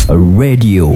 Radio.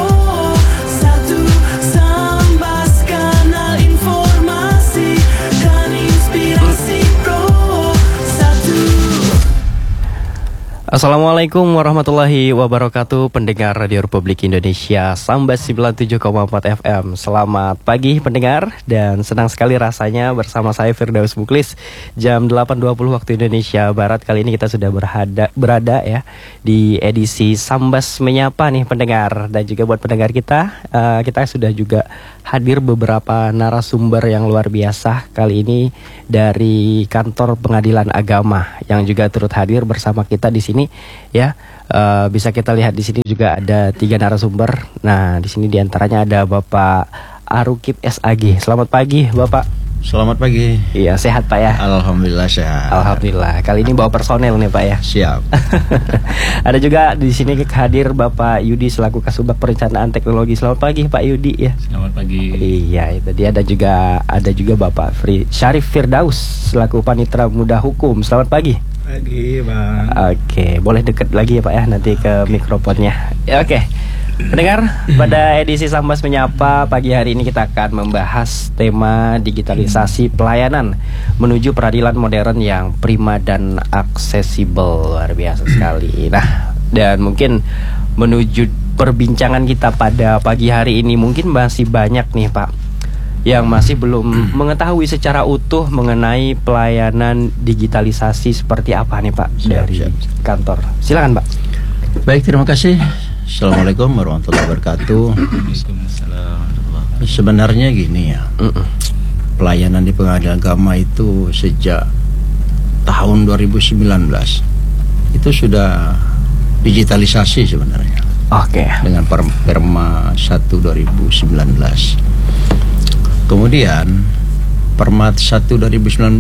Assalamualaikum warahmatullahi wabarakatuh, pendengar Radio Republik Indonesia Sambas 97,4 FM. Selamat pagi pendengar, dan senang sekali rasanya bersama saya Firdaus Muklis. Jam 8.20 waktu Indonesia Barat. Kali ini kita sudah berada ya di edisi Sambas Menyapa nih pendengar. Dan juga buat pendengar kita sudah juga hadir beberapa narasumber yang luar biasa. Kali ini dari Kantor Pengadilan Agama yang juga turut hadir bersama kita di sini. Ya, bisa kita lihat di sini juga ada 3 narasumber. Nah, di sini diantaranya ada Bapak Arukip SAG. Selamat pagi, Bapak. Selamat pagi. Iya, sehat Pak ya? Alhamdulillah sehat. Alhamdulillah. Kali ini bawa personel nih Pak ya. Siap. Ada juga di sini hadir Bapak Yudi selaku Kasubag Perencanaan Teknologi. Selamat pagi Pak Yudi ya. Selamat pagi. Iya, itu dia. Ada juga Bapak Syarif Firdaus selaku Panitera Muda Hukum. Selamat pagi. Pagi Bang. Oke, boleh deket lagi ya Pak ya nanti ke mikrofonnya. Ya, oke. Pendengar, pada edisi Sambas Menyapa pagi hari ini kita akan membahas tema digitalisasi pelayanan menuju peradilan modern yang prima dan aksesibel. Luar biasa sekali. Nah, dan mungkin menuju perbincangan kita pada pagi hari ini mungkin masih banyak nih Pak yang masih belum mengetahui secara utuh mengenai pelayanan digitalisasi seperti apa nih Pak dari kantor. Silakan Pak. Baik, terima kasih. Assalamualaikum warahmatullahi wabarakatuh. Sebenarnya gini ya, pelayanan di pengadilan agama itu sejak tahun 2019 itu sudah digitalisasi sebenarnya. Oke. Dengan Perma 1 2019. Kemudian Perma 1 2019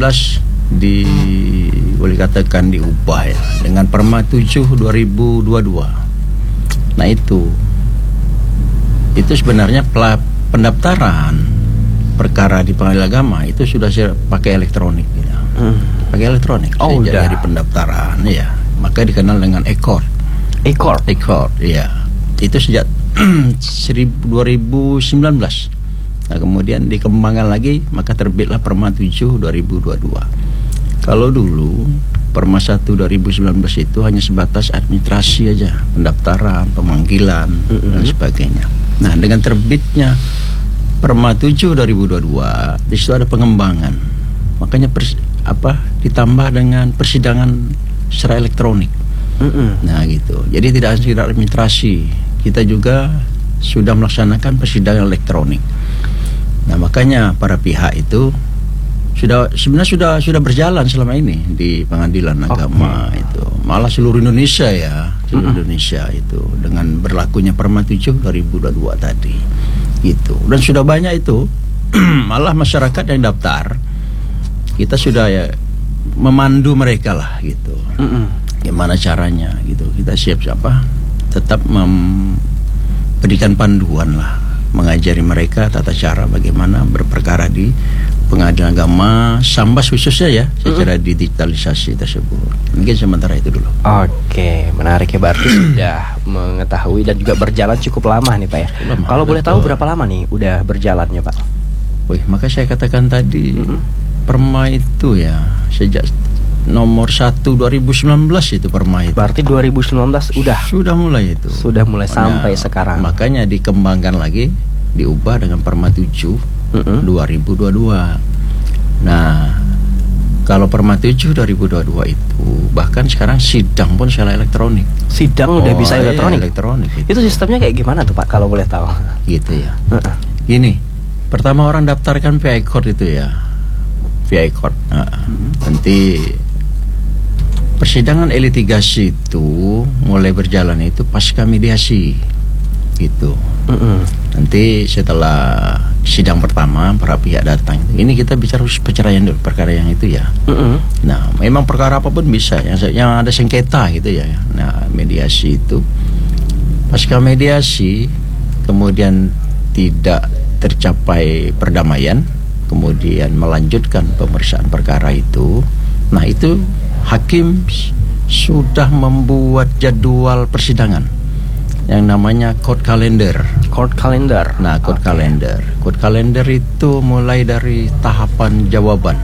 boleh katakan diubah ya dengan Perma 7 2022. Nah itu sebenarnya pendaftaran perkara di pengadilan agama itu sudah pakai elektronik ya. Pakai elektronik. Oh, udah. Dari pendaftaran ya, maka dikenal dengan e-court. E-court ya. Itu sejak 2019. Nah, kemudian dikembangkan lagi, maka terbitlah Perma 7 2022. Kalau dulu Perma 1 2019 itu hanya sebatas administrasi aja, pendaftaran, pemanggilan dan sebagainya. Nah, dengan terbitnya Perma 7 2022, di situ ada pengembangan. Makanya ditambah dengan persidangan secara elektronik. Nah, gitu. Jadi tidak hanya sekedar administrasi, kita juga sudah melaksanakan persidangan elektronik. Nah, makanya para pihak itu sudah berjalan selama ini di pengadilan agama itu. Malah seluruh Indonesia ya, Indonesia itu dengan berlakunya Perma 7 2022 tadi. Gitu. Dan sudah banyak itu malah masyarakat yang daftar. Kita sudah ya memandu mereka lah gitu. Gimana caranya gitu. Kita tetap memberikan panduan lah, mengajari mereka tata cara bagaimana berperkara di pengadilan agama Sambas khususnya ya, secara digitalisasi tersebut. Mungkin sementara itu dulu. Oke, menarik ya, berarti sudah mengetahui dan juga berjalan cukup lama nih Pak ya. Kalau boleh tahu berapa lama nih udah berjalannya Pak? Maka saya katakan tadi Perma itu ya sejak nomor 1 2019 itu Perma itu. Berarti 2019 sudah mulai itu. Sudah mulai sampai sekarang. Makanya dikembangkan lagi, diubah dengan Perma 7 2022. Nah, kalau Perma 7 2022 itu bahkan sekarang sidang pun secara elektronik. Sidang udah bisa elektronik. Elektronik. Itu sistemnya kayak gimana tuh Pak kalau boleh tahu? Gitu ya. Gini, pertama orang daftarkan via e-court itu ya. Via e-court. Nanti persidangan litigasi itu mulai berjalan itu pasca mediasi gitu. Nanti setelah sidang pertama para pihak datang, ini kita bicara perceraian dulu, perkara yang itu ya. Nah, memang perkara apapun bisa yang ada sengketa gitu ya. Nah, mediasi itu pasca mediasi kemudian tidak tercapai perdamaian, kemudian melanjutkan pemeriksaan perkara itu. Nah, itu hakim sudah membuat jadwal persidangan yang namanya code calendar. Code calendar. Nah, code calendar. Code calendar itu mulai dari tahapan jawaban.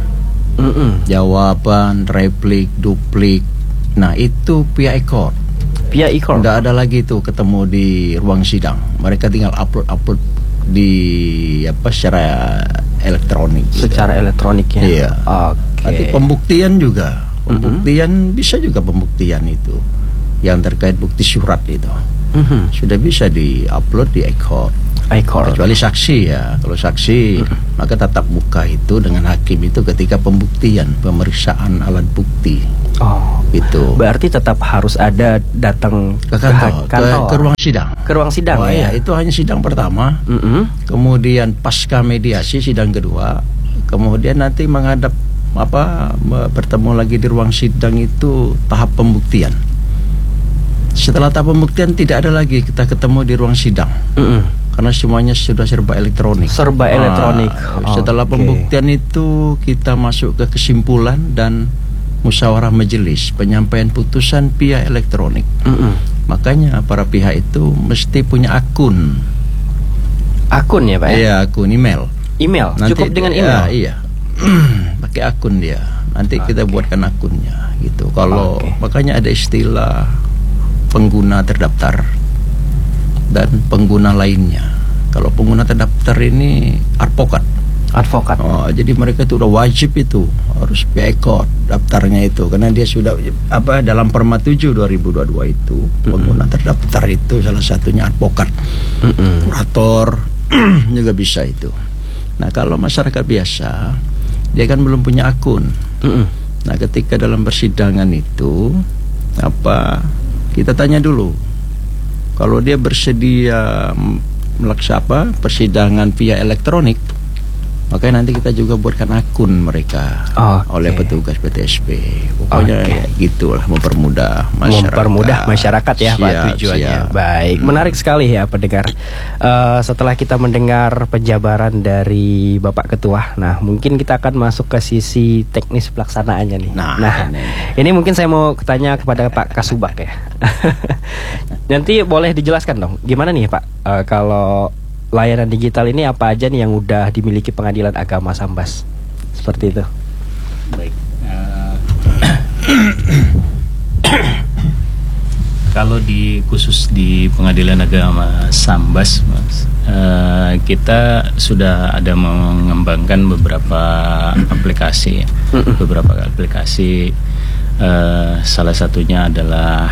Jawaban, replik, duplik. Nah, itu via e-court. Via e-court. Nggak ada lagi tuh ketemu di ruang sidang. Mereka tinggal upload di secara elektronik. Secara elektronik ya. Iya. Oke. Nanti pembuktian juga. Pembuktian bisa juga pembuktian itu yang terkait bukti surat itu. Sudah bisa di-upload di e-court. Kecuali saksi ya. Kalau saksi maka tatap muka itu dengan hakim itu ketika pemeriksaan alat bukti. Oh, itu. Berarti tetap harus ada datang ke kantor, ke ruang sidang. Ke ruang sidang. Oh ya, itu hanya sidang pertama. Kemudian pasca mediasi sidang kedua. Kemudian nanti menghadap bertemu lagi di ruang sidang itu tahap pembuktian. Setelah tahap pembuktian tidak ada lagi kita ketemu di ruang sidang. Karena semuanya sudah serba elektronik. Setelah pembuktian itu kita masuk ke kesimpulan dan musyawarah majelis, penyampaian putusan via elektronik. Makanya para pihak itu mesti punya akun. Akun ya Pak? Iya, akun email. Nanti, cukup dengan email? Iya. Pakai akun dia. Nanti kita buatkan akunnya gitu. Kalau makanya ada istilah pengguna terdaftar dan pengguna lainnya. Kalau pengguna terdaftar ini advokat. Oh, jadi mereka itu udah wajib itu harus via e-court daftarnya itu karena dia sudah dalam Perma 7 2022 itu pengguna terdaftar itu salah satunya advokat, kurator juga bisa itu. Nah, kalau masyarakat biasa dia kan belum punya akun. Nah, ketika dalam persidangan itu kita tanya dulu kalau dia bersedia melaksanakan persidangan via elektronik, makanya nanti kita juga buatkan akun mereka oleh petugas PTSP. Pokoknya ya gitulah, mempermudah masyarakat ya Pak tujuannya. Baik, menarik sekali ya pendengar. Setelah kita mendengar penjabaran dari Bapak Ketua, nah mungkin kita akan masuk ke sisi teknis pelaksanaannya nih. Nah, ini mungkin saya mau tanya kepada Pak Kasubag ya. Nanti boleh dijelaskan dong, gimana nih Pak kalau layanan digital ini apa aja nih yang udah dimiliki Pengadilan Agama Sambas? Seperti itu. Baik. Kalau khusus di Pengadilan Agama Sambas, Mas, kita sudah ada mengembangkan beberapa aplikasi. Salah satunya adalah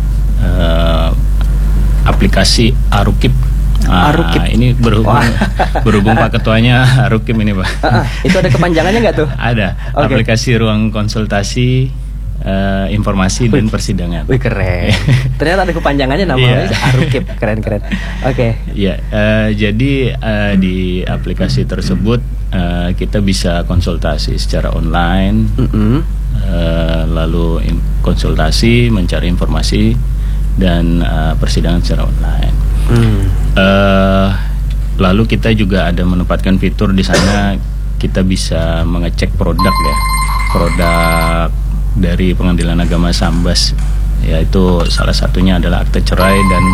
aplikasi Arukip. Ini berhubung Pak Ketuanya Arukim ini Pak. Itu ada kepanjangannya nggak tuh? Ada. Aplikasi ruang konsultasi informasi dan persidangan. Wih, keren. Ternyata ada kepanjangannya namanya Arukip. Keren. Iya. Jadi di aplikasi tersebut kita bisa konsultasi secara online, lalu konsultasi, mencari informasi dan persidangan secara online. Lalu kita juga ada menempatkan fitur di sana kita bisa mengecek produk dari Pengadilan Agama Sambas, yaitu salah satunya adalah akte cerai dan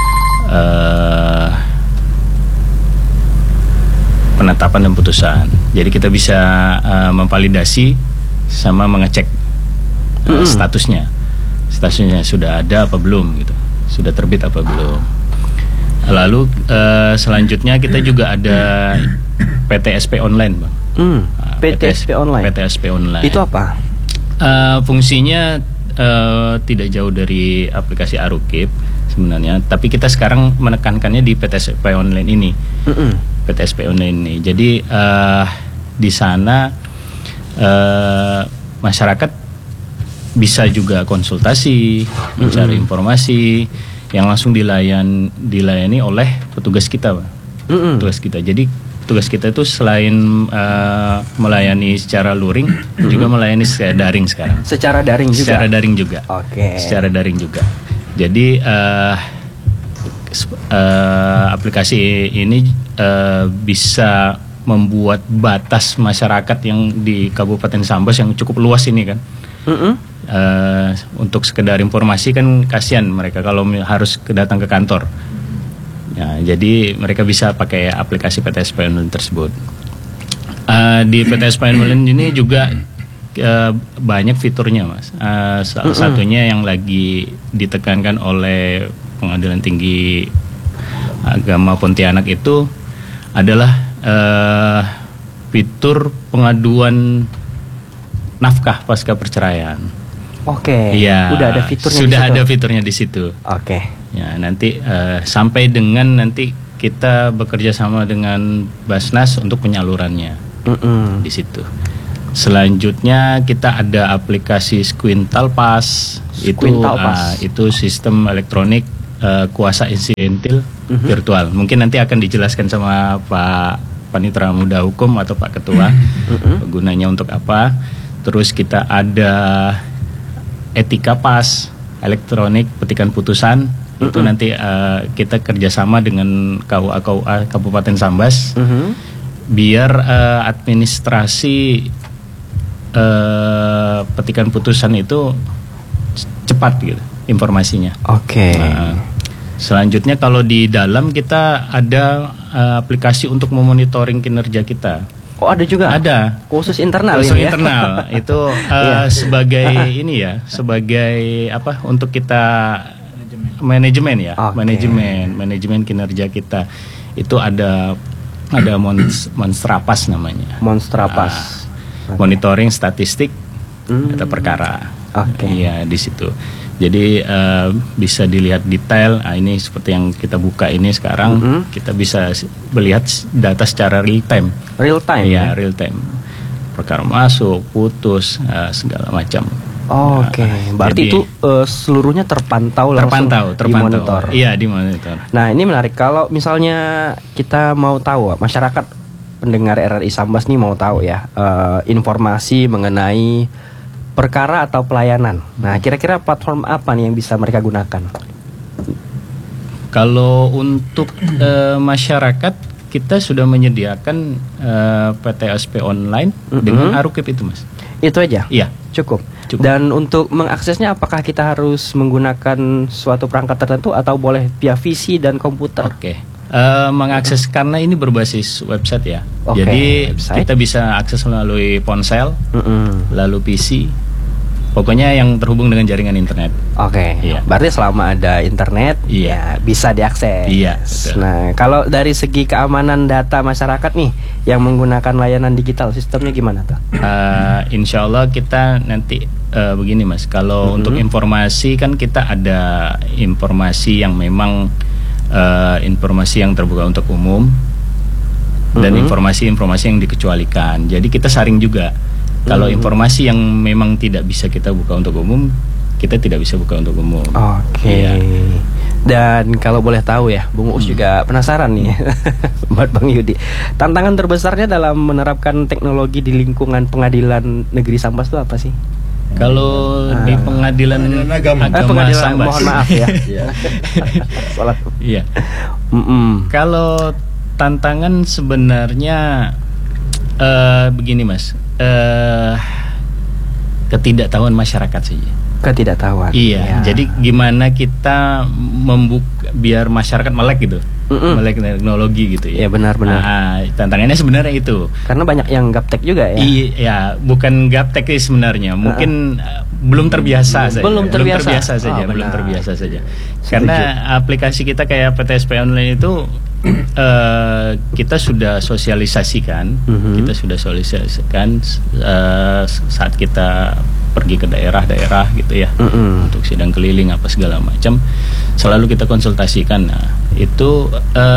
penetapan dan putusan. Jadi kita bisa memvalidasi sama mengecek statusnya sudah ada apa belum gitu, sudah terbit apa belum. Lalu selanjutnya kita juga ada PTSP online, Bang. PTSP online. Itu apa? Fungsinya tidak jauh dari aplikasi Arukip sebenarnya, tapi kita sekarang menekankannya di PTSP online ini. PTSP online ini. Jadi di sana masyarakat bisa juga konsultasi, mencari informasi yang langsung dilayani oleh petugas kita, Pak. Petugas kita. Jadi petugas kita itu selain melayani secara luring, juga melayani secara daring sekarang. Secara daring juga. Secara daring juga. Oke. Secara daring juga. Jadi aplikasi ini bisa membuat batas masyarakat yang di Kabupaten Sambas yang cukup luas ini kan. Untuk sekedar informasi kan kasihan mereka kalau harus datang ke kantor. Ya, jadi mereka bisa pakai aplikasi PTS Payment tersebut. Di PTS Payment ini juga banyak fiturnya, Mas. Salah satunya yang lagi ditekankan oleh Pengadilan Tinggi Agama Pontianak itu adalah fitur pengaduan nafkah pasca perceraian. Oke. Iya. Udah ada fiturnya. Sudah di situ? ada fiturnya di situ. Oke. Ya, nanti sampai dengan nanti kita bekerja sama dengan Basnas untuk penyalurannya di situ. Selanjutnya kita ada aplikasi Squintal Pass. Itu sistem elektronik kuasa insidentil virtual. Mungkin nanti akan dijelaskan sama Pak Panitera Muda Hukum atau Pak Ketua gunanya untuk apa. Terus kita ada Etika Pass elektronik petikan putusan. Itu nanti kita kerjasama dengan KUA Kabupaten Sambas biar administrasi petikan putusan itu cepat gitu informasinya. Oke. Selanjutnya kalau di dalam kita ada aplikasi untuk memonitoring kinerja kita. Oh, ada juga? Ada. Khusus internal Khusus ini internal. Itu sebagai ini ya, sebagai apa? Untuk kita manajemen ya. Okay. Manajemen kinerja kita. Itu ada Monstrapas namanya. Monstrapas. Monitoring statistik data perkara. Oke. Iya, di situ. Jadi bisa dilihat detail. Ini seperti yang kita buka ini sekarang, kita bisa melihat data secara real time. Real time. Iya, real time. Perkara masuk, putus, segala macam. Oke. Berarti jadi, itu seluruhnya terpantau langsung dimonitor. Iya, dimonitor. Nah, ini menarik. Kalau misalnya kita mau tahu, masyarakat pendengar RRI Sambas nih mau tahu ya informasi mengenai perkara atau pelayanan. Nah, kira-kira platform apa nih yang bisa mereka gunakan? Kalau untuk masyarakat, kita sudah menyediakan PTSP online dengan Arukip itu, Mas. Itu aja? Iya. Cukup. Cukup. Dan untuk mengaksesnya apakah kita harus menggunakan suatu perangkat tertentu atau boleh via PC dan komputer? Oke. Mengakses karena ini berbasis website ya. Oke, jadi website. kita bisa akses melalui ponsel, lalu PC. Pokoknya yang terhubung dengan jaringan internet. Oke. Iya. Berarti selama ada internet, Iya. ya bisa diakses. Iya, betul. Nah, kalau dari segi keamanan data masyarakat nih yang menggunakan layanan digital, sistemnya gimana tuh? Insya Allah kita nanti begini, Mas. Kalau untuk informasi kan kita ada informasi yang memang informasi yang terbuka untuk umum dan informasi-informasi yang dikecualikan. Jadi kita saring juga. Kalau informasi yang memang tidak bisa kita buka untuk umum, kita tidak bisa buka untuk umum. Oke. Iya. Dan kalau boleh tahu ya, Bung Uus juga penasaran nih, buat Bang Yudi. Tantangan terbesarnya dalam menerapkan teknologi di lingkungan pengadilan negeri Sambas itu apa sih? Kalau di pengadilan agama Pengadilan, Sambas. mohon maaf ya. Salah. Iya. Kalau tantangan sebenarnya begini, Mas. Ketidaktahuan masyarakat saja. Ketidaktahuan. Iya. Ya. Jadi gimana kita membuka biar masyarakat melek gitu, melek teknologi gitu ya. Iya, benar-benar. Tantangannya sebenarnya itu. Karena banyak yang gaptek juga ya. Iya, bukan gaptek sih sebenarnya. Mungkin belum terbiasa saja. Belum terbiasa saja. Belum terbiasa saja. Karena aplikasi kita kayak PTSP online itu kita sudah sosialisasikan, saat kita pergi ke daerah-daerah gitu ya, untuk sidang keliling apa segala macam, selalu kita konsultasikan. Nah, itu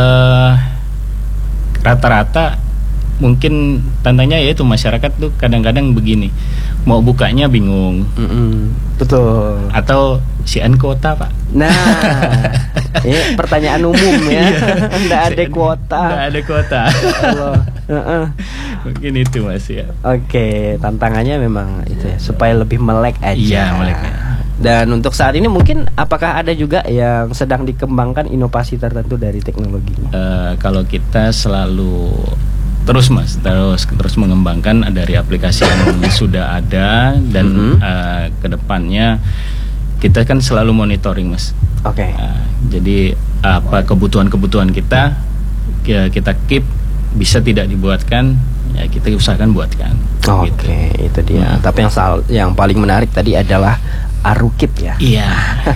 rata-rata mungkin tantanya yaitu masyarakat tuh kadang-kadang begini, mau bukanya bingung, betul. Atau CN kuota Pak. Nah, ini pertanyaan umum ya. Nggak ada kuota. Nggak ada kuota. Mungkin itu Mas ya. Oke, tantangannya memang itu ya, supaya lebih melek aja. Iya, melek. Dan untuk saat ini mungkin apakah ada juga yang sedang dikembangkan inovasi tertentu dari teknologinya? Kalau kita selalu terus Mas, terus mengembangkan dari aplikasi yang sudah ada dan kedepannya kita kan selalu monitoring Mas. Oke. Jadi apa kebutuhan kita keep, bisa tidak dibuatkan ya kita usahakan buatkan. Oke, itu dia. Tapi yang paling menarik tadi adalah Arukip ya. Iya.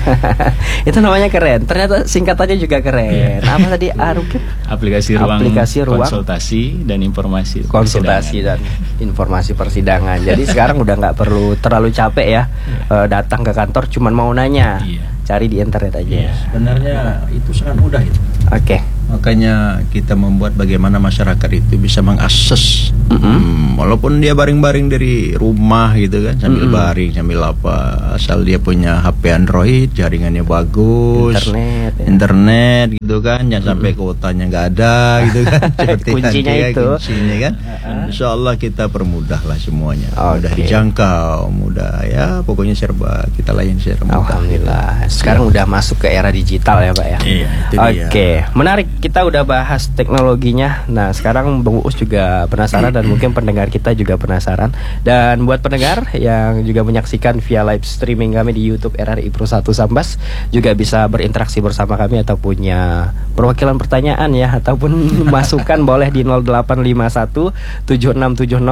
Itu namanya keren. Ternyata singkatannya juga keren. Apa tadi Arukip? Aplikasi ruang konsultasi dan informasi. Dan informasi persidangan. Jadi sekarang udah nggak perlu terlalu capek ya datang ke kantor, cuman mau nanya. Cari di internet aja. Sebenarnya itu sangat mudah itu. Oke. Makanya kita membuat bagaimana masyarakat itu bisa mengakses, walaupun dia baring-baring dari rumah gitu kan, sambil baring, sambil apa, asal dia punya HP Android, jaringannya bagus, internet gitu kan, jangan sampai kuotanya nggak ada gitu kan, seperti kuncinya nanti, itu. kuncinya kan, Insya Allah kita permudah lah semuanya, mudah dijangkau, mudah ya, pokoknya serba kita layan serba. Alhamdulillah. Sekarang udah masuk ke era digital ya Pak ya. Iya. Oke, menarik. Kita udah bahas teknologinya. Nah, sekarang Bung Uus juga penasaran dan mungkin pendengar kita juga penasaran. Dan buat pendengar yang juga menyaksikan via live streaming kami di YouTube RRI Pro 1 Sambas, juga bisa berinteraksi bersama kami atau punya perwakilan pertanyaan ya, ataupun masukan boleh di 0851 7670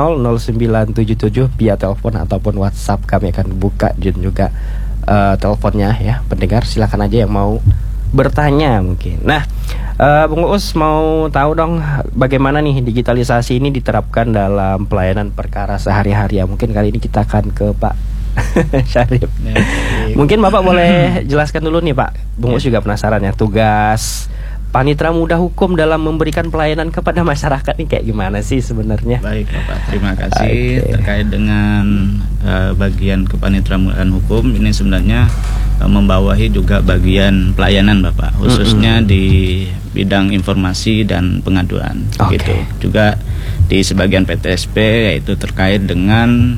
0977 via telepon ataupun WhatsApp. Kami akan buka dan juga teleponnya ya. Pendengar silakan aja yang mau bertanya mungkin. Nah, Bung Uus mau tahu dong bagaimana nih digitalisasi ini diterapkan dalam pelayanan perkara sehari-hari ya. Mungkin kali ini kita akan ke Pak Syarif. Mungkin Bapak boleh jelaskan dulu nih Pak. Bung Uus juga penasaran ya, tugas Panitra Muda Hukum dalam memberikan pelayanan kepada masyarakat ini kayak gimana sih sebenarnya? Baik Bapak, terima kasih. Terkait dengan bagian kepanitiramudaan hukum ini sebenarnya membawahi juga bagian pelayanan Bapak, khususnya di bidang informasi dan pengaduan gitu. Juga di sebagian PTSP yaitu terkait dengan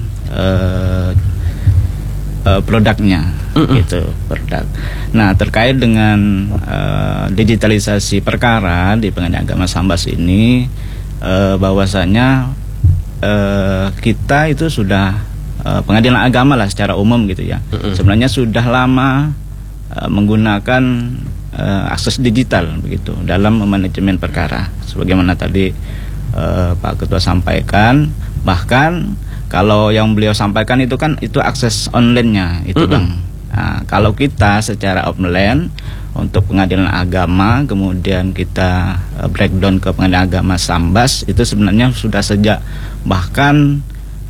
produknya gitu, produk. Nah, terkait dengan digitalisasi perkara di Pengadilan Agama Sambas ini, bahwasanya kita itu sudah pengadilan agama lah secara umum gitu ya. Sebenarnya sudah lama menggunakan akses digital begitu dalam manajemen perkara. Sebagaimana tadi Pak Ketua sampaikan, bahkan kalau yang beliau sampaikan itu kan itu akses online-nya itu Bang. Nah, kalau kita secara offline untuk pengadilan agama, kemudian kita breakdown ke pengadilan agama Sambas, itu sebenarnya sudah sejak bahkan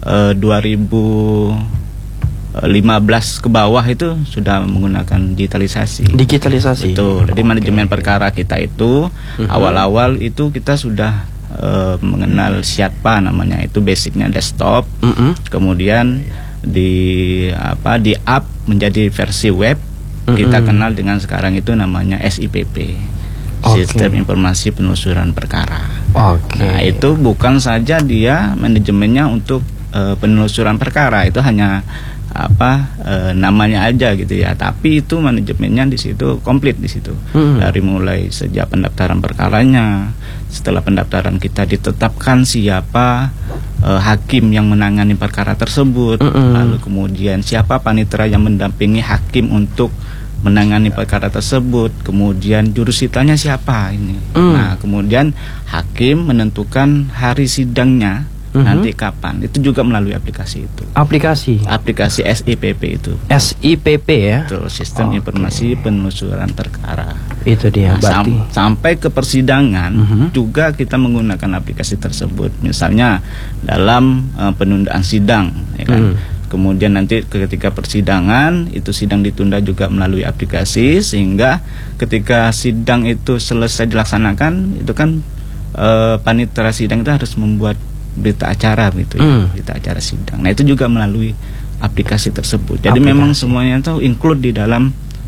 2015 ke bawah itu sudah menggunakan digitalisasi. Betul. Jadi manajemen perkara kita itu awal-awal itu kita sudah mengenal siapa namanya, itu basicnya desktop, kemudian di up menjadi versi web, kita kenal dengan sekarang itu namanya SIPP, Sistem Informasi Penelusuran Perkara. Nah, itu bukan saja dia manajemennya untuk penelusuran perkara, itu hanya namanya aja gitu ya, tapi itu manajemennya di situ komplit di situ. Dari mulai sejak pendaftaran perkaranya, setelah pendaftaran kita ditetapkan siapa hakim yang menangani perkara tersebut, lalu kemudian siapa panitera yang mendampingi hakim untuk menangani perkara tersebut, kemudian jurusitanya siapa ini. Nah, kemudian hakim menentukan hari sidangnya nanti kapan, itu juga melalui aplikasi itu. Aplikasi SIPP itu. SIPP ya. Itu Sistem Informasi Penelusuran Perkara. Itu dia. Nah, sampai ke persidangan juga kita menggunakan aplikasi tersebut. Misalnya dalam penundaan sidang, ya kan. Kemudian nanti ketika persidangan itu sidang ditunda juga melalui aplikasi, sehingga ketika sidang itu selesai dilaksanakan itu kan panitera sidang itu harus membuat berita acara gitu ya, berita acara sidang. Nah, itu juga melalui aplikasi tersebut. Jadi memang semuanya itu include di dalam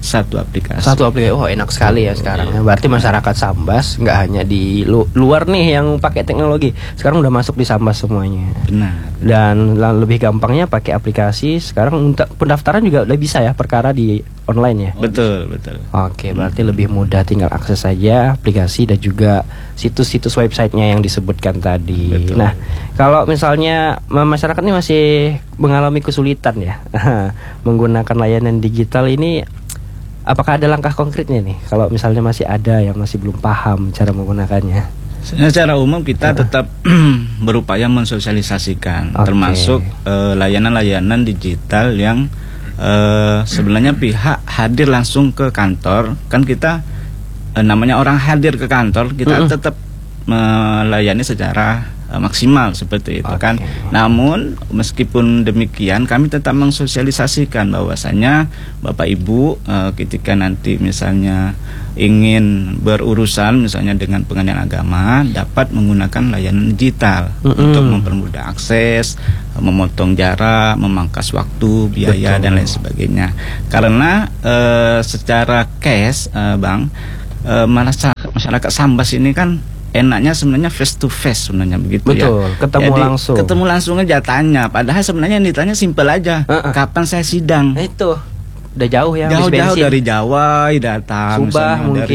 satu aplikasi. Satu aplikasi. Oh, enak sekali ya sekarang. Berarti masyarakat Sambas nggak hanya di luar nih yang pakai teknologi. Sekarang udah masuk di Sambas semuanya. Benar. Dan lebih gampangnya pakai aplikasi. Sekarang untuk pendaftaran juga udah bisa ya, perkara di online ya. Betul. Oke, berarti lebih mudah, tinggal akses saja aplikasi dan juga situs-situs websitenya yang disebutkan tadi. Betul. Nah, kalau misalnya masyarakat ini masih mengalami kesulitan ya menggunakan layanan digital ini, apakah ada langkah konkretnya nih? Kalau misalnya masih ada yang masih belum paham cara menggunakannya. Secara umum kita tetap berupaya mensosialisasikan, termasuk layanan-layanan digital yang sebenarnya pihak hadir langsung ke kantor. Kan kita namanya orang hadir ke kantor, kita tetap melayani secara maksimal seperti itu kan. Namun meskipun demikian kami tetap mensosialisasikan bahwasanya Bapak Ibu ketika nanti misalnya ingin berurusan misalnya dengan pengadilan agama dapat menggunakan layanan digital untuk mempermudah akses, memotong jarak, memangkas waktu, biaya dan lain sebagainya. Karena secara cash Bang, masyarakat Sambas ini kan enaknya sebenarnya face to face sebenarnya begitu. Betul, ya. ketemu Jadi, langsung. Ketemu langsung aja tanya. Padahal sebenarnya yang ditanya simpel aja. Kapan saya sidang? Itu udah jauh ya. Jauh-jauh dari Jawa datang. Subah mungkin.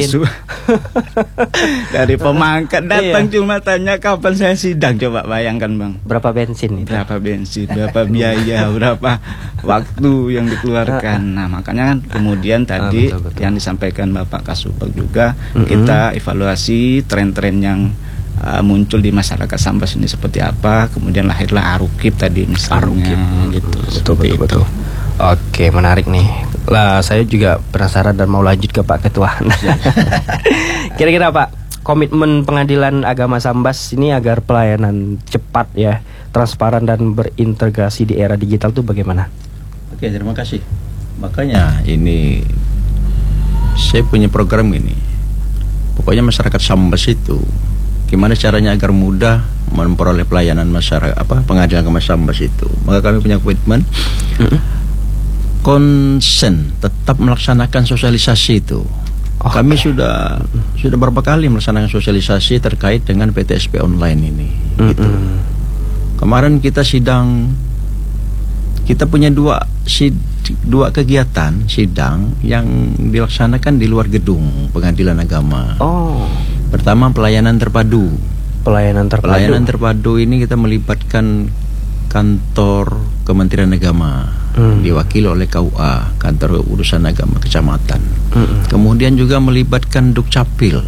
Dari Pemangkat datang cuma tanya kapan saya sidang. Coba bayangkan Bang. Berapa bensin itu? Berapa bensin, berapa biaya, berapa waktu yang dikeluarkan. Nah makanya kan kemudian tadi betul. Yang disampaikan Bapak Kasubag juga kita evaluasi tren-tren yang muncul di masyarakat Sambas ini seperti apa. Kemudian lahirlah Arukip tadi misalnya. Gitu. Betul. Oke, menarik nih. Lah, saya juga penasaran dan mau lanjut ke Pak Ketua. Kira-kira Pak, komitmen Pengadilan Agama Sambas ini agar pelayanan cepat ya, transparan dan berintegrasi di era digital itu bagaimana? Oke, terima kasih. Makanya ini saya punya program ini. Pokoknya masyarakat Sambas itu gimana caranya agar mudah memperoleh pelayanan masyarakat Pengadilan Agama Sambas itu. Maka kami punya komitmen konsen tetap melaksanakan sosialisasi itu. Kami sudah beberapa kali melaksanakan sosialisasi terkait dengan PTSP online ini. Gitu. Kemarin kita sidang, kita punya dua kegiatan sidang yang dilaksanakan di luar gedung Pengadilan Agama. Pertama pelayanan terpadu. Pelayanan terpadu ini kita melibatkan kantor Kementerian Agama, diwakili oleh KUA, kantor urusan agama kecamatan. Kemudian juga melibatkan Dukcapil.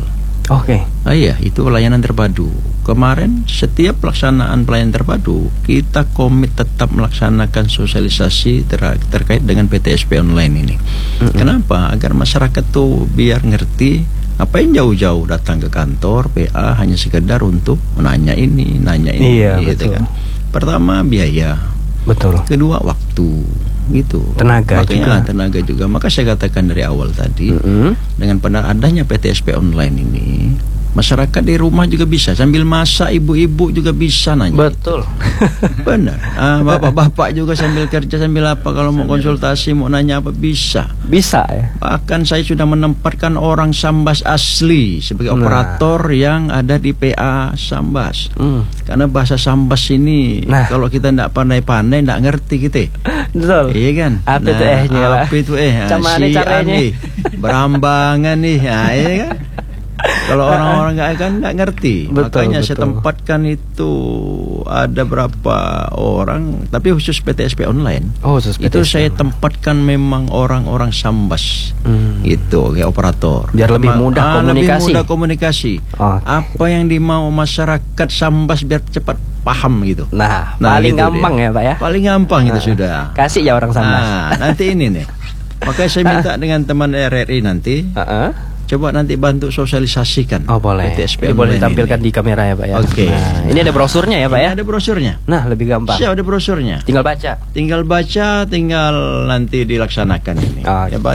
Iya, itu pelayanan terpadu. Kemarin setiap pelaksanaan pelayanan terpadu kita komit tetap melaksanakan sosialisasi terkait dengan PTSP online ini. Kenapa? Agar masyarakat tuh biar ngerti. Ngapain jauh-jauh datang ke kantor PA hanya sekedar untuk nanya ini iya, gitu betul. kan. Pertama biaya, betul. Kedua waktu, gitu. Tenaga juga. Maka saya katakan dari awal tadi, dengan adanya PTSP online ini, masyarakat di rumah juga bisa sambil masak, ibu-ibu juga bisa nanya. Betul. Benar. Bapak-bapak juga sambil kerja sambil apa, kalau mau konsultasi mau nanya apa bisa. Bisa ya. Bahkan saya sudah menempatkan orang Sambas asli sebagai operator yang ada di PA Sambas. Karena bahasa Sambas ini kalau kita tidak pandai-pandai tidak ngerti kita. Betul. Iya kan? Apa itu ehnya lah? Apa itu Camane caranya. Berambangan nih. Iya kan? Kalau orang-orang nggak ngerti, makanya saya tempatkan itu ada berapa orang, tapi khusus PTSP online. Itu saya tempatkan memang orang-orang Sambas, gitu, kayak operator. Biar lebih mudah komunikasi. Apa yang dimau masyarakat Sambas biar cepat paham gitu. Nah paling gitu gampang ya Pak ya. Paling gampang itu sudah. Kasih ya orang Sambas. Nanti ini nih. Makanya saya minta dengan teman RRI nanti. Coba nanti bantu sosialisasikan. Boleh. PTSP boleh ditampilkan di kamera ya Pak ya. Nah, ini ada brosurnya ya Pak ya. Ada brosurnya. Nah, lebih gampang. Ada brosurnya. Tinggal baca. Tinggal nanti dilaksanakan ini. Ya Pak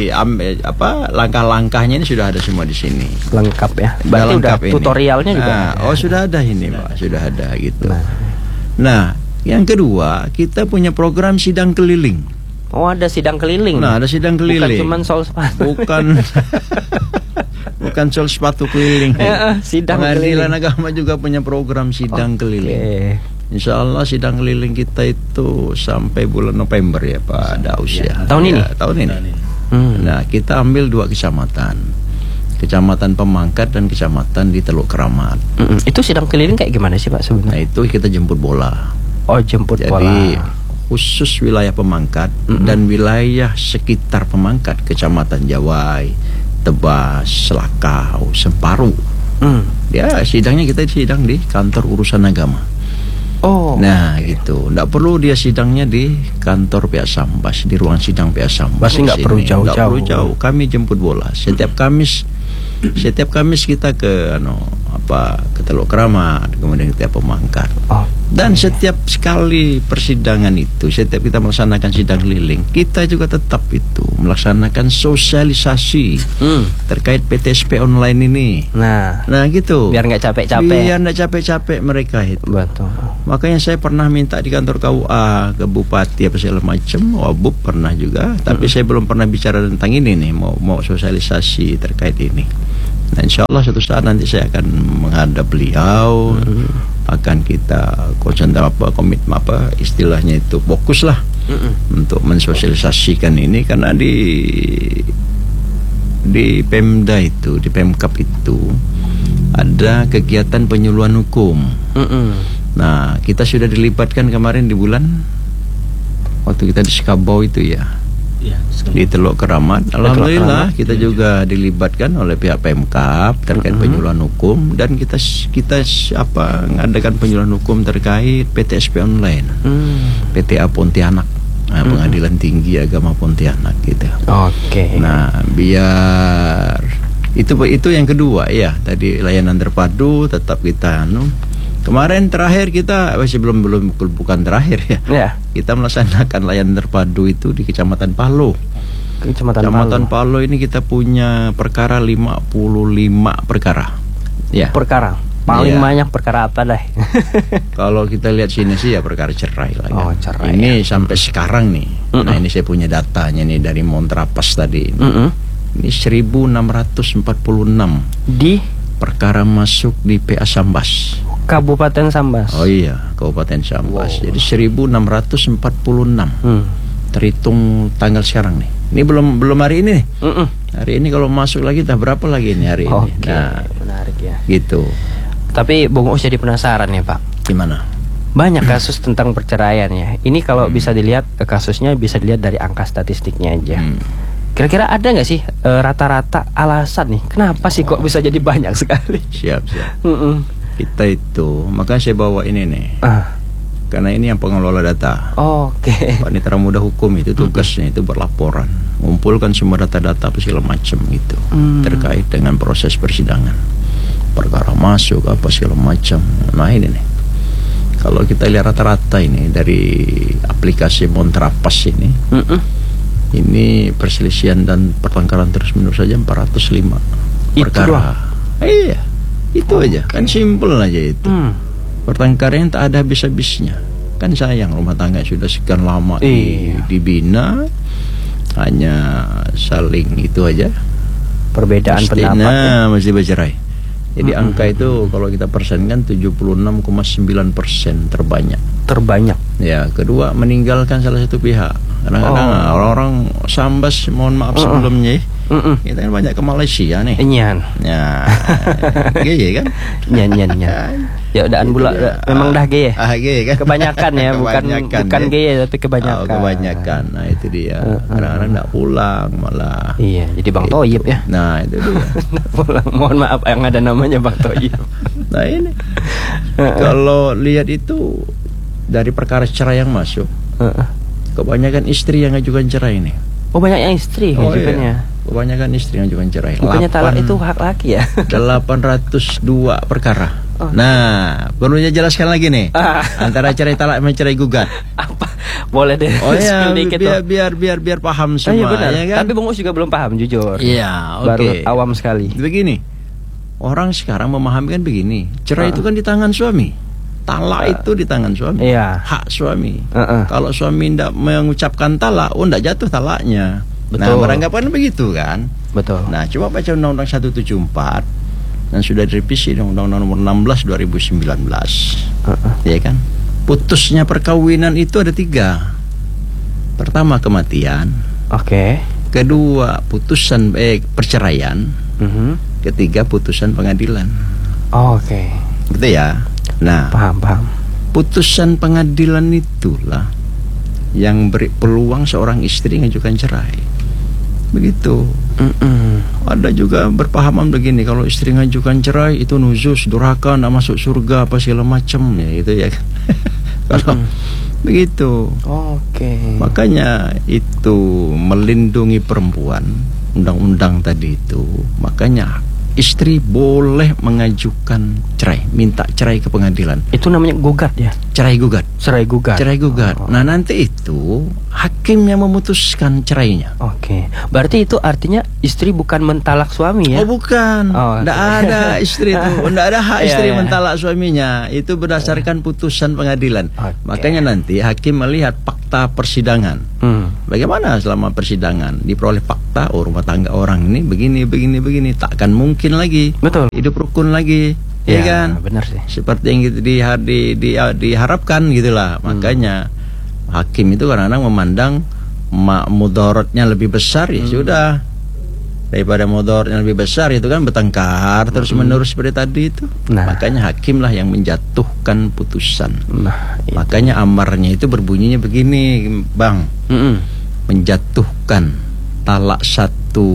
langkah-langkahnya ini sudah ada semua di sini. Lengkap ya. Berarti udah tutorialnya juga. Sudah ada ini Pak, sudah ada gitu. Nah, yang kedua, kita punya program sidang keliling. Oh, ada sidang keliling. Nah, ada sidang keliling. Bukan cuma soal sepatu. Bukan soal sepatu keliling. Sidang Pengadilan keliling. Agama juga punya program sidang keliling. Insya Allah sidang keliling kita itu sampai bulan November ya Pak Daus ya. Tahun ini? Tahun ini. Nah, kita ambil 2 kecamatan. Kecamatan Pemangkat dan kecamatan di Teluk Keramat. Itu sidang keliling kayak gimana sih Pak Nah, sebenarnya? itu kita jemput bola. Oh, jemput bola. Jadi khusus wilayah Pemangkat dan wilayah sekitar Pemangkat, Kecamatan Jawai, Tebas, Selakau, Semparu. Ya, sidangnya kita sidang di kantor urusan agama. Oh. Nah, gitu. Nggak perlu dia sidangnya di kantor pihak Sambas, di ruang sidang pihak Sambas. Pasti nggak Sini. perlu jauh-jauh. Nggak perlu jauh. Kami jemput bola. Setiap Kamis kita ke ke Teluk Keramat, kemudian kita Pemangkat. Oh. Dan setiap sekali persidangan itu, setiap kita melaksanakan sidang keliling, kita juga tetap itu melaksanakan sosialisasi terkait PTSP online ini. Nah, gitu. biar nggak capek-capek. Biar nggak capek-capek mereka itu. Betul. Makanya saya pernah minta di kantor KUA ke Bupati apa segala macam, Wabub pernah juga, tapi saya belum pernah bicara tentang ini nih, mau sosialisasi terkait ini. Nah, insya Allah suatu saat nanti saya akan menghadap beliau, akan kita komitmen istilahnya itu fokus lah untuk mensosialisasikan ini, karena di Pemda itu, di Pemkap itu ada kegiatan penyuluhan hukum. Nah, kita sudah dilibatkan kemarin di bulan waktu kita di Sekabau itu ya. Di Teluk Keramat. Alhamdulillah kita juga dilibatkan oleh pihak Pemkap terkait penyuluhan hukum, dan kita ngadakan penyuluhan hukum terkait PTSP online. PTA Pontianak. Nah, Pengadilan Tinggi Agama Pontianak gitu. Oke. Nah, biar itu yang kedua ya. Tadi layanan terpadu tetap kita kemarin terakhir kita bukan terakhir ya. Kita melaksanakan layanan terpadu itu di Kecamatan Palo. Kecamatan Palo ini kita punya perkara 55 perkara. Ya. Perkara. Paling banyak perkara apa dah? Kalau kita lihat sini sih ya perkara cerai lah. Oh, cerai. Ini sampai sekarang nih. Nah, ini saya punya datanya nih dari Montrapas tadi. Ini 1646 di perkara masuk di PA Sambas. Kabupaten Sambas. Oh iya, Kabupaten Sambas. Jadi 1646. Terhitung tanggal sekarang nih. Ini belum hari ini nih. Hari ini kalau masuk lagi berapa lagi nih hari ini? Nah, menarik ya. Gitu. Tapi Bung Us jadi penasaran ya Pak. Gimana? Banyak kasus tentang perceraian ya. Ini kalau bisa dilihat kasusnya bisa dilihat dari angka statistiknya aja. Kira-kira ada nggak sih rata-rata alasan nih kenapa sih kok bisa jadi banyak sekali? Siap. Kita itu, makanya saya bawa ini nih. Karena ini yang pengelola data. Panitera Muda Hukum itu tugasnya itu berlaporan, mengumpulkan semua data-data segala macam gitu terkait dengan proses persidangan, perkara masuk apa segala macam. Nah ini nih, kalau kita lihat rata-rata ini dari aplikasi Montrapas ini, ini perselisihan dan pertengkaran terus menerus saja 405 perkara. Iya, itu aja kan, simple aja itu. Pertengkaran tak ada habis-habisnya. Kan sayang rumah tangga sudah sekian lama dibina, hanya saling itu aja. Perbedaan pendapat. Mesti bercerai. Jadi angka itu kalau kita persenkan 76,9% terbanyak. Ya, kedua meninggalkan salah satu pihak. Kadang-kadang orang-orang Sambas, mohon maaf sebelumnya, kita kan banyak ke Malaysia nih. Ya, gaya kan? Ya udah memang dah gaya. Gaya kan? Kebanyakan ya, bukan gaya tapi kebanyakan. Kebanyakan. Nah, itu dia. Kadang-kadang enggak pulang malah. Iya, jadi Bang Toyib ya. Nah, itu dia. Pulang. Mohon maaf yang ada namanya Bang Toyib. Nah, ini. Kalau lihat itu dari perkara cerai yang masuk, kebanyakan istri yang ngajukan cerai ini. Oh, banyak yang istri ngajukannya. Iya. Kebanyakan istri yang ngajukan cerai. Bukannya talak itu hak laki ya? 802 perkara. Nah, perlunya jelaskan lagi nih. Antara cerai talak sama cerai gugat. Apa? Boleh deh. Oh ya, biar paham semua. Benar. Ya kan? Tapi Bung Us juga belum paham jujur. Iya, Baru awam sekali. Begini. Orang sekarang memahami kan begini. Cerai itu kan di tangan suami. talak itu di tangan suami. Iya. Hak suami. Uh-uh. Kalau suami tidak mengucapkan talak, tidak jatuh talaknya. Nah, Betul. beranggapan begitu kan. Betul. Nah, coba baca Undang-Undang 174 dan sudah direvisi Undang-Undang nomor 16 2019. Ya kan? Putusnya perkawinan itu ada 3. Pertama, kematian. Oke. Kedua, putusan perceraian. Ketiga, putusan pengadilan. Oke. Gitu ya. Nah, Paham. putusan pengadilan itulah yang beri peluang seorang istri mengajukan cerai. Begitu. Ada juga berpahaman begini, kalau istri ngajukan cerai itu nuzus, durhaka, nak masuk surga apa segala macam ya itu ya kan. Kalau begitu. Oke. Makanya itu melindungi perempuan, undang-undang tadi itu. Makanya istri boleh mengajukan cerai, minta cerai ke pengadilan. Itu namanya gugat ya? Cerai gugat. Cerai gugat. Cerai gugat. Nah, nanti itu hakim yang memutuskan cerainya. Oke. Berarti itu artinya istri bukan mentalak suami ya? Oh, bukan. Oh, Nggak oke. ada istri itu. Nggak ada hak istri Iya, iya. mentalak suaminya. Itu berdasarkan putusan pengadilan. Oke. Makanya nanti hakim melihat fakta persidangan. Bagaimana selama persidangan diperoleh fakta, oh rumah tangga orang ini begini, takkan mungkin lagi Betul. hidup rukun lagi, ya kan? Benar sih. Seperti yang gitu diharapkan gitulah. Makanya hakim itu kadang-kadang memandang mudaratnya lebih besar, ya sudah, daripada mudaratnya lebih besar itu kan bertengkar terus menerus seperti tadi itu. Nah. Makanya hakim lah yang menjatuhkan putusan. Nah, Makanya amarnya itu berbunyinya begini, Bang. Menjatuhkan talak 1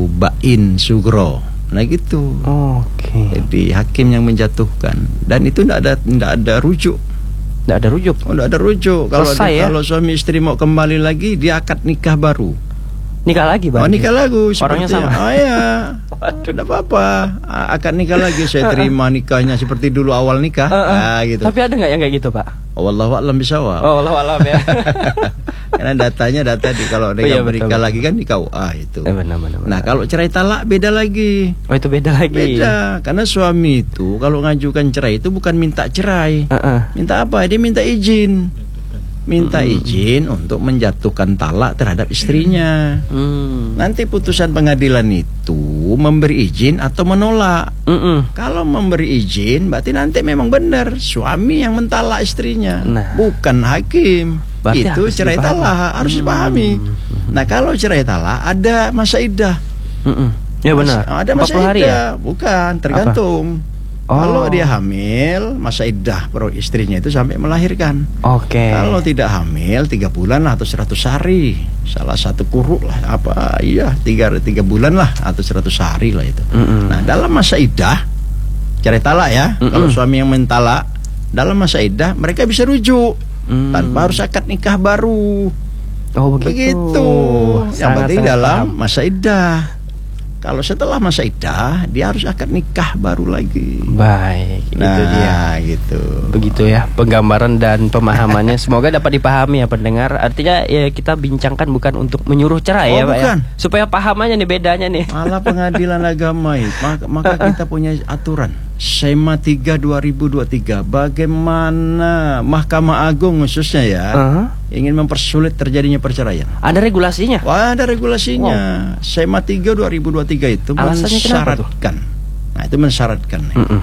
bain sugro. Nah gitu. Oke. Jadi hakim yang menjatuhkan, dan itu tidak ada rujuk. Nggak ada rujuk. Oh, tidak ada rujuk. Kalau Selesai ya? kalau suami istri mau kembali lagi, dia akad nikah baru. Nikah lagi, Bang? Oh, nikah lagi. Orangnya sama? Oh ya. Tidak apa-apa. Akad nikah lagi, saya terima nikahnya seperti dulu awal nikah. Gitu. Tapi ada nggak yang kayak gitu, Pak? Wallahu a'lam bishawab. Oh, alam ya. Karena datanya kalau Oh, iya, nikah betul. lagi kan di KUA itu. Benar. Nah, kalau cerai talak beda lagi. Oh, itu beda lagi. Beda, karena suami itu kalau ngajukan cerai itu bukan minta cerai. Minta apa? Dia minta izin. Minta izin untuk menjatuhkan talak terhadap istrinya. Nanti putusan pengadilan itu memberi izin atau menolak. Kalau memberi izin berarti nanti memang benar suami yang mentalak istrinya, Nah. bukan hakim. Berarti Itu harus cerai dipahami. talak harus dipahami. Nah, kalau cerai talak ada masa iddah. Ya benar. Ada masa 40 hari iddah, ya? bukan, tergantung. Oh. Kalau dia hamil, masa iddah istrinya itu sampai melahirkan. Oke. Kalau tidak hamil 3 bulan lah atau 100 hari. Salah satu kuruk lah apa, iya 3 bulan lah atau 100 hari lah itu. Nah, dalam masa iddah cerai talak ya. Kalau suami yang mentalak, dalam masa iddah mereka bisa rujuk tanpa harus akad nikah baru. Oh, begitu. Yang penting dalam masa iddah. Kalau setelah masa iddah, dia harus akad nikah baru lagi. Baik, itu dia. Gitu. Begitu ya penggambaran dan pemahamannya. Semoga dapat dipahami ya pendengar. Artinya ya kita bincangkan bukan untuk menyuruh cerai ya, Pak bukan. ya. Supaya paham aja nih bedanya nih. Malah pengadilan agama itu, maka kita punya aturan SEMA 3 2023. Bagaimana Mahkamah Agung khususnya ya ingin mempersulit terjadinya perceraian. Ada regulasinya. Wah, ada regulasinya. SEMA 3 2023 itu Alasannya kenapa tuh? mensyaratkan. Nah, itu mensyaratkan.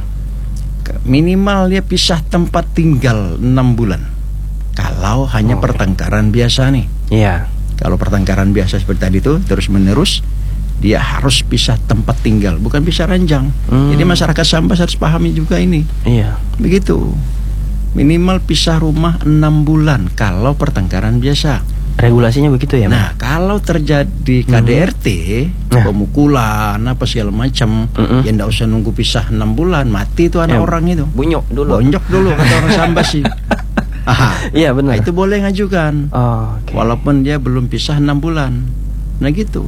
Minimal dia pisah tempat tinggal 6 bulan. Kalau hanya pertengkaran biasa nih. Iya. Kalau pertengkaran biasa seperti tadi itu terus menerus, dia harus pisah tempat tinggal, bukan pisah ranjang. Jadi masyarakat Sambas harus pahami juga ini. Iya. Begitu. Minimal pisah rumah 6 bulan kalau pertengkaran biasa. Regulasinya begitu ya, Pak? Nah, kalau terjadi KDRT, pemukulan apa segala macam, ya ndak usah nunggu pisah 6 bulan, mati itu anak orang itu. Bunyok dulu. Bonjok dulu kata orang Sambas sih. Iya benar. Nah, itu boleh ngajukan. Oke. Walaupun dia belum pisah 6 bulan. Nah gitu.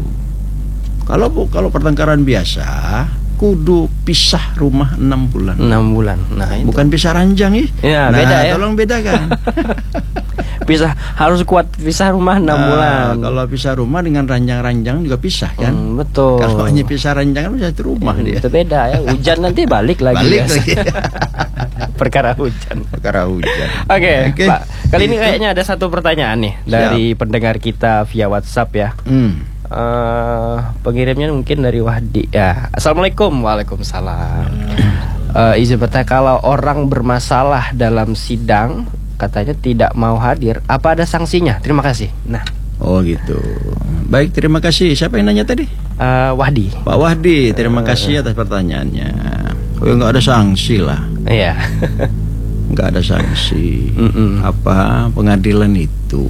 Kalau pertengkaran biasa, kudu pisah rumah 6 bulan. 6 bulan. Nah, itu. Bukan pisah ranjang ih. Iya, nah, beda ya. Tolong bedakan. Pisah harus kuat pisah rumah 6 bulan. Kalau pisah rumah dengan ranjang-ranjang juga pisah kan. Betul. Kalau hanya pisah ranjang kan bisa satu rumah dia. Itu beda ya. Hujan nanti balik lagi. Balik biasa. lagi. Perkara hujan. Perkara hujan. Oke, Oke. Pak. Kali ini Itu. kayaknya ada satu pertanyaan nih dari pendengar kita via WhatsApp ya. Pengirimnya mungkin dari Wahdi ya. Assalamualaikum. Waalaikumsalam. Izin bertanya, kalau orang bermasalah dalam sidang katanya tidak mau hadir, apa ada sanksinya? Terima kasih. Nah, Oh gitu. Baik, terima kasih. Siapa yang nanya tadi? Wahdi. Pak Wahdi, terima kasih atas pertanyaannya. Oh, ya nggak ada sanksi lah. Iya. Nggak ada sanksi. Apa pengadilan itu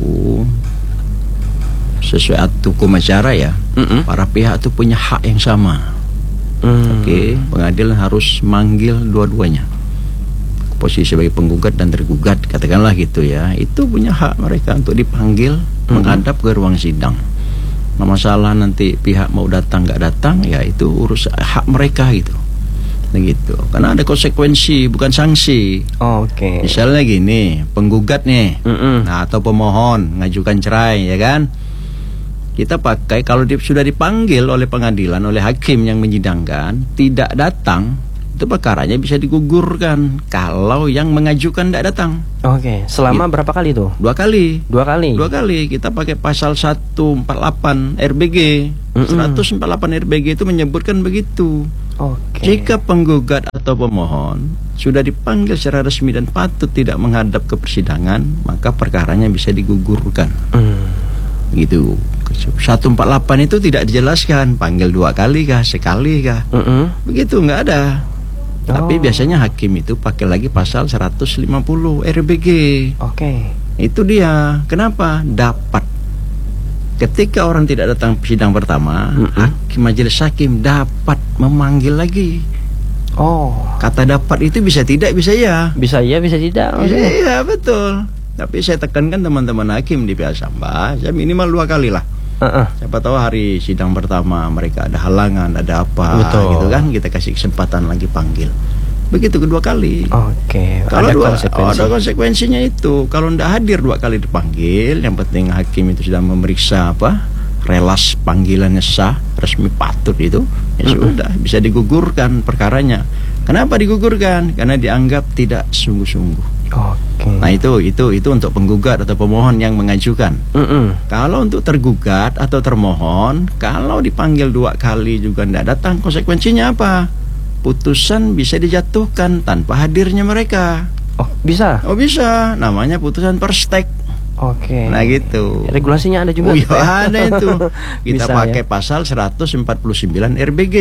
sesuai hukum acara ya. Para pihak itu punya hak yang sama. Oke, pengadilan harus manggil dua-duanya. Posisi sebagai penggugat dan tergugat, katakanlah gitu ya. Itu punya hak mereka untuk dipanggil menghadap ke ruang sidang. Nah, masalah nanti pihak mau datang nggak datang, ya itu urus hak mereka gitu. Begitu. Karena ada konsekuensi, bukan sanksi. Oke. Misalnya gini, penggugat nih, nah atau pemohon ngajukan cerai, ya kan? Kita pakai kalau sudah dipanggil oleh pengadilan, oleh hakim yang menyidangkan, tidak datang, itu perkaranya bisa digugurkan kalau yang mengajukan tidak datang. Oke. Selama berapa kali tuh? 2 kali. 2 kali. 2 kali kita pakai pasal 148 RBG. 148 RBG itu menyebutkan begitu. Oke. Jika penggugat atau pemohon sudah dipanggil secara resmi dan patut tidak menghadap ke persidangan, maka perkaranya bisa digugurkan. Gitu. 148 itu tidak dijelaskan panggil 2 kali kah, sekali kah. Begitu, nggak ada. Tapi biasanya hakim itu pakai lagi pasal 150 RBG. Oke. Itu dia. Kenapa? Dapat. Ketika orang tidak datang sidang pertama, majelis hakim dapat memanggil lagi. Oh. Kata dapat itu bisa tidak, bisa ya. Bisa iya, bisa tidak. Iya, betul. Tapi saya tekankan teman-teman hakim di pihak Sambas, ya minimal 2 kali lah. Siapa tahu hari sidang pertama mereka ada halangan, ada apa, gitu kan, kita kasih kesempatan lagi panggil. Begitu kedua kali. Oke. Kalau ada ada konsekuensinya itu. Kalau tidak hadir 2 kali dipanggil, yang penting hakim itu sudah memeriksa relas panggilannya sah, resmi patut itu, ya sudah bisa digugurkan perkaranya. Kenapa digugurkan? Karena dianggap tidak sungguh-sungguh. Oke. Nah itu untuk penggugat atau pemohon yang mengajukan. Kalau untuk tergugat atau termohon, kalau dipanggil 2 kali juga tidak datang, konsekuensinya apa? Putusan bisa dijatuhkan tanpa hadirnya mereka. Oh, bisa? Oh bisa, namanya putusan perstek. Oke. Nah gitu. Regulasinya ada juga. Oh iya, ada itu. Kita Bisa, pakai ya? pasal 149 RBG.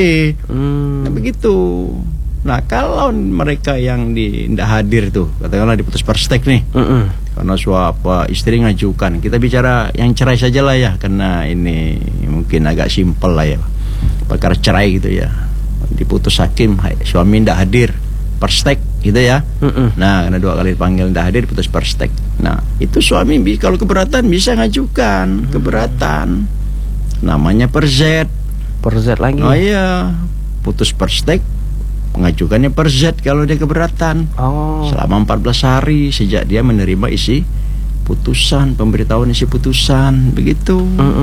Nah begitu. Nah kalau mereka yang tidak hadir tuh, katakanlah diputus perstek nih, karena istri ngajukan, kita bicara yang cerai saja lah ya, karena ini mungkin agak simpel lah ya, perkara cerai gitu ya, diputus hakim, suami tidak hadir, perstek gitu ya. Nah karena 2 kali dipanggil tidak hadir, putus perstek. Nah itu suami kalau keberatan bisa ngajukan keberatan, namanya perzet. Perzet lagi. Oh iya, putus perstek, pengajukannya perzet kalau dia keberatan. Selama 14 hari sejak dia menerima isi putusan, pemberitahuan isi putusan, begitu.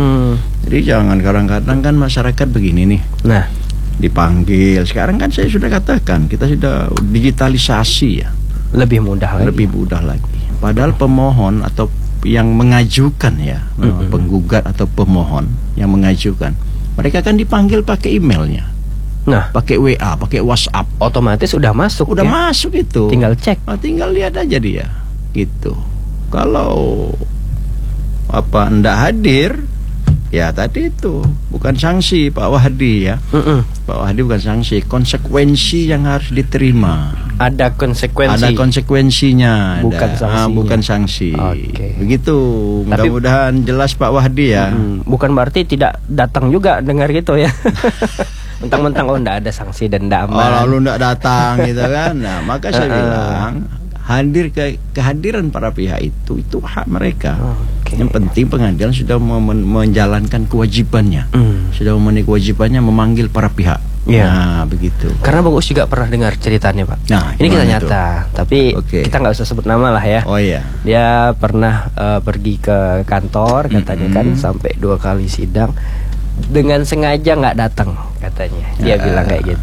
Jadi jangan kadang-kadang kan masyarakat begini nih. Nah, dipanggil. Sekarang kan saya sudah katakan kita sudah digitalisasi ya. Lebih mudah lagi. Lebih mudah lagi. Padahal pemohon atau yang mengajukan ya, penggugat atau pemohon yang mengajukan, mereka kan dipanggil pakai emailnya. Nah, pakai WA, pakai WhatsApp, otomatis udah masuk. Udah masuk itu. Tinggal cek. Tinggal lihat aja dia. Gitu. Kalau ndak hadir, ya tadi itu bukan sanksi Pak Wahdi ya. Pak Wahdi bukan sanksi, konsekuensi yang harus diterima. Ada konsekuensi. Ada konsekuensinya. Bukan sanksinya. Bukan sanksi. Oke. Begitu. Mudah-mudahan jelas Pak Wahdi ya. Bukan berarti tidak datang juga dengar gitu ya. Mentang-mentang ndak ada sanksi dan ndak aman. Lalu ndak datang gitu kan. Nah, maka saya bilang kehadiran para pihak itu hak mereka. Yang penting pengadilan sudah menjalankan kewajibannya. Sudah memenuhi kewajibannya memanggil para pihak. Nah, begitu. Karena Bang Us juga pernah dengar ceritanya, Pak. Nah, ini kita nyata, tapi kita nggak usah sebut nama lah ya. Oh iya. Dia pernah pergi ke kantor katanya kan sampai 2 kali sidang dengan sengaja nggak datang katanya. Dia bilang kayak gitu.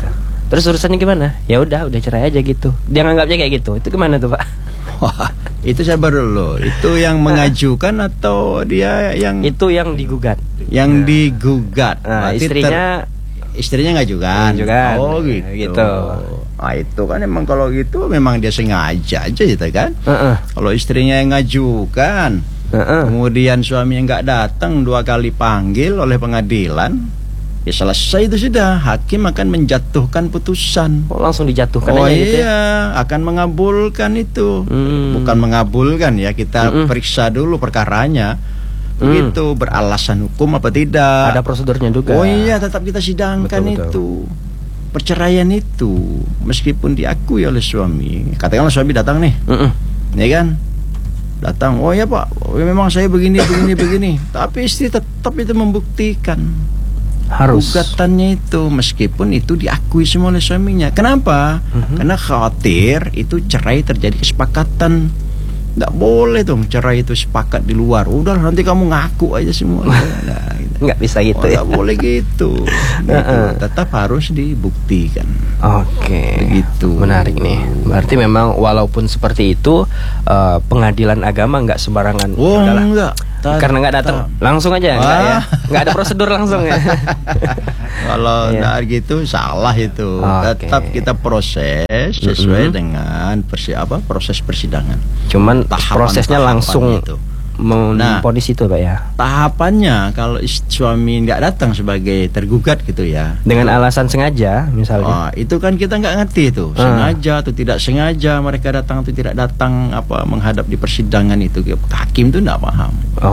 Terus urusannya gimana? Ya udah cerai aja gitu. Dia nganggapnya kayak gitu. Itu gimana tuh, Pak? Wah, itu sabar dulu. Itu yang mengajukan atau dia yang Itu yang digugat. Yang digugat. Nah, Berarti istrinya ngajukan. Oh gitu. Nah itu kan emang kalau gitu memang dia sengaja aja gitu kan. Kalau istrinya yang ngajukan, kemudian suaminya nggak datang 2 kali panggil oleh pengadilan, ya selesai itu sudah. Hakim akan menjatuhkan putusan. Oh, langsung dijatuhkan aja gitu ya? Akan mengabulkan itu. Bukan mengabulkan ya, kita periksa dulu perkaranya. Begitu, beralasan hukum apa tidak. Ada prosedurnya juga. Oh iya, tetap kita sidangkan. Betul. Itu perceraian itu meskipun diakui oleh suami. Katakanlah suami datang nih, ya kan, datang, oh ya Pak, memang saya begini. Tapi istri tetap itu membuktikan harus gugatannya itu, meskipun itu diakui semua oleh suaminya. Kenapa? Karena khawatir itu cerai terjadi kesepakatan. Nggak boleh dong cerai itu sepakat di luar. Udah nanti kamu ngaku aja semua. Nah, gitu. Nggak bisa gitu. Nggak boleh gitu. Tetap harus dibuktikan. Oke. Begitu. Menarik nih. Berarti memang walaupun seperti itu, pengadilan agama nggak sembarangan. Oh enggak. Karena nggak datang langsung aja, nggak ada prosedur langsung ya. Kalau nggak gitu salah itu. Tetap kita proses sesuai dengan proses persidangan. Cuman prosesnya langsung memponis itu Pak ya. Tahapannya kalau suami nggak datang sebagai tergugat gitu ya, dengan alasan sengaja misalnya. Itu kan kita nggak ngerti itu sengaja atau tidak sengaja mereka datang atau tidak datang menghadap di persidangan itu. Hakim tuh nggak paham.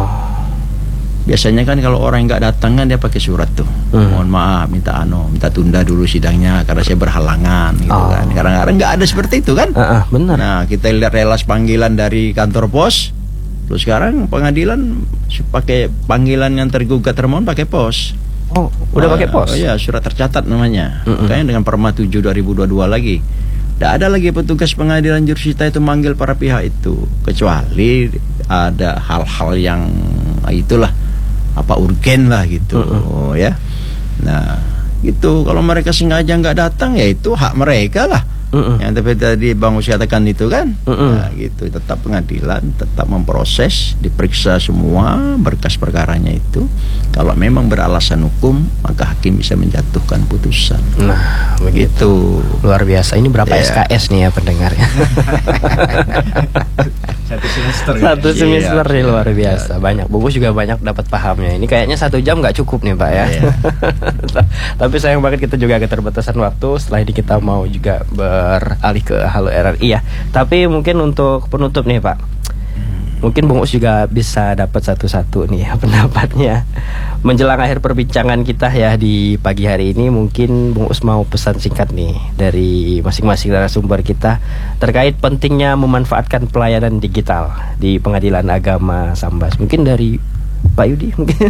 Biasanya kan kalau orang yang nggak datang kan dia pakai surat tuh, mohon maaf, minta tunda dulu sidangnya karena saya berhalangan gitu kan. Kadang-kadang nggak ada seperti itu kan. Benar. Nah kita lihat relas panggilan dari kantor pos. Terus sekarang pengadilan pakai panggilan yang tergugat termohon pakai pos. Oh, udah pakai pos? Iya, surat tercatat namanya. Makanya dengan Perma 7 2022 lagi. Tidak ada lagi petugas pengadilan jurusita itu manggil para pihak itu, kecuali ada hal-hal yang itulah urgen lah gitu. Ya. Nah, gitu. Kalau mereka sengaja nggak datang ya itu hak mereka lah. Yang tadi Bang Us katakan itu kan, nah, gitu. Tetap pengadilan tetap memproses, diperiksa semua berkas perkaranya itu. Kalau memang beralasan hukum, maka hakim bisa menjatuhkan putusan. Nah, begitu. Luar biasa. Ini berapa SKS nih ya pendengarnya? Satu semester nih, luar biasa. Banyak. Bungkus juga banyak dapat pahamnya. Ini kayaknya 1 jam nggak cukup nih Pak ya. Tapi sayang banget kita juga keterbatasan waktu. Setelah ini kita mau juga beralih ke Halo RRI ya. Tapi mungkin untuk penutup nih Pak, mungkin Bung Us juga bisa dapat satu-satu nih pendapatnya menjelang akhir perbincangan kita ya di pagi hari ini. Mungkin Bung Us mau pesan singkat nih dari masing-masing narasumber kita terkait pentingnya memanfaatkan pelayanan digital di Pengadilan Agama Sambas. Mungkin dari Pak Yudi mungkin.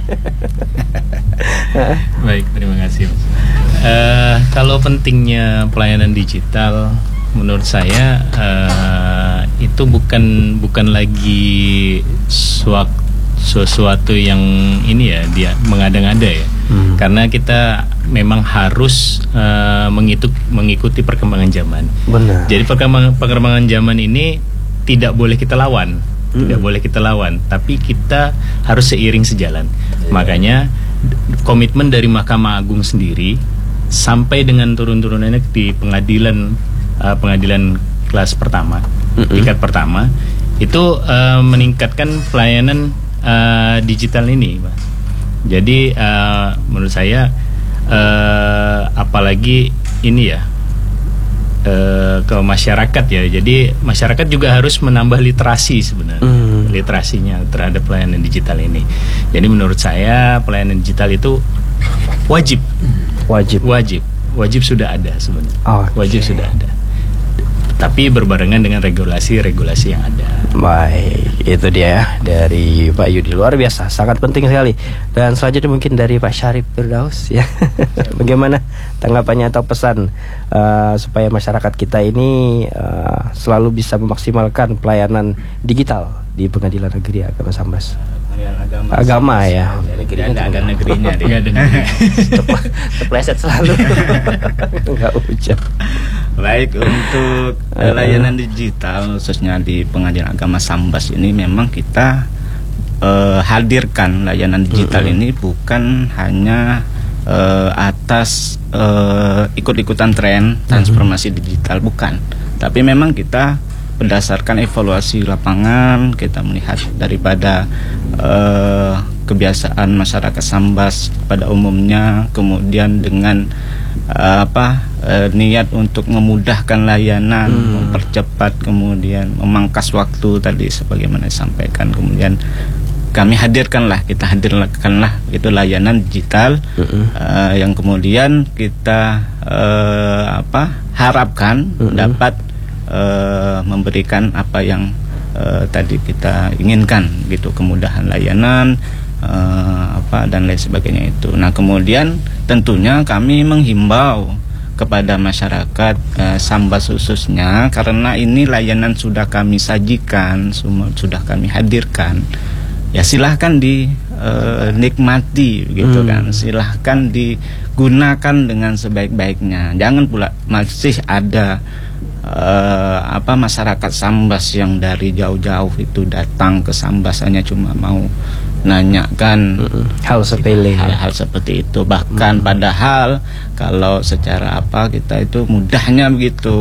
Baik, terima kasih. Kalau pentingnya pelayanan digital, menurut saya itu bukan lagi sesuatu yang ini ya, dia mengada-ngada ya. Karena kita memang harus mengikuti perkembangan zaman. Benar. Jadi perkembangan zaman ini tidak boleh kita lawan. Tidak boleh kita lawan, tapi kita harus seiring sejalan. Makanya komitmen dari Mahkamah Agung sendiri sampai dengan turun-turunannya di pengadilan kelas pertama, tingkat pertama, itu meningkatkan pelayanan digital ini, Pak. Jadi menurut saya apalagi ini ya, ke masyarakat ya. Jadi masyarakat juga harus menambah literasi sebenarnya, literasinya terhadap pelayanan digital ini. Jadi menurut saya pelayanan digital itu wajib sudah ada sebenarnya. Wajib sudah ada. Tapi berbarengan dengan regulasi-regulasi yang ada. Baik, itu dia ya dari Pak Yudi, luar biasa, sangat penting sekali. Dan selanjutnya mungkin dari Pak Syarif Firdaus ya. Bagaimana tanggapannya atau pesan supaya masyarakat kita ini selalu bisa memaksimalkan pelayanan digital di Pengadilan Negeri Agama Sambas? Agama ya. Ada negerinya dia. Nggak ada negeri. Terpleset selalu. Nggak ucap. Baik, untuk layanan digital khususnya di Pengadilan Agama Sambas ini memang kita hadirkan layanan digital ini bukan hanya atas ikut-ikutan tren transformasi digital, bukan, tapi memang kita berdasarkan evaluasi lapangan, kita melihat daripada kebiasaan masyarakat Sambas pada umumnya, kemudian dengan niat untuk memudahkan layanan, mempercepat, kemudian memangkas waktu tadi sebagaimana disampaikan, kemudian kami hadirkanlah itu layanan digital yang kemudian kita harapkan dapat memberikan apa yang tadi kita inginkan gitu, kemudahan layanan dan lain sebagainya itu. Nah, kemudian tentunya kami menghimbau kepada masyarakat Sambas khususnya, karena ini layanan sudah kami sajikan, sudah kami hadirkan. Ya silahkan dinikmati gitu kan, silahkan digunakan dengan sebaik-baiknya. Jangan pula masih ada masyarakat Sambas yang dari jauh-jauh itu datang ke Sambas hanya cuma mau nanyakan hal sepele, hal seperti itu. Bahkan padahal kalau secara kita itu mudahnya begitu,